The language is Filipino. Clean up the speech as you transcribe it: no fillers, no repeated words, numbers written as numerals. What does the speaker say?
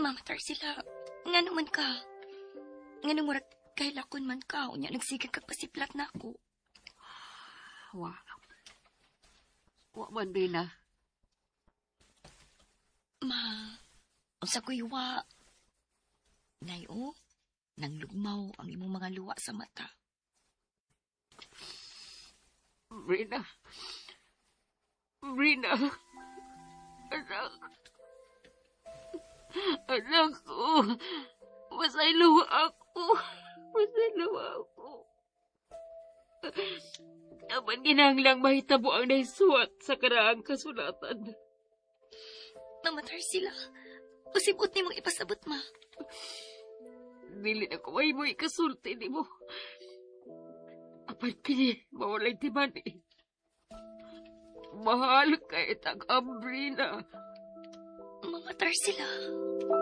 Mamatar sila. Nga naman ka. Nga naman kay lakon man ka. Unya nagsigag kagpasiplat na ako. Wa man din na. Ma, unsa ko'y wa. Nayo, nang lugmaw ang imong mga luwa sa mata. Brina. Anak ko. Masaylo ako. Aman ginanglang mahitabo ang naisuat sa karaang kasulatan. Mamatar sila. Usibot ni mong ipasabot, ma. Dili na ko may mo ikasulti ni mo. Apan kini, mawalay timani. Mahal ka itag Brina. Mamatar sila.